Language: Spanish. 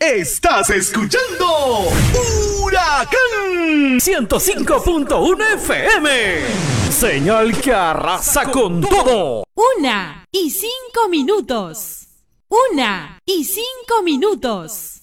Estás escuchando Huracán 105.1 FM. Señal que arrasa con todo. 1:05. 1:05.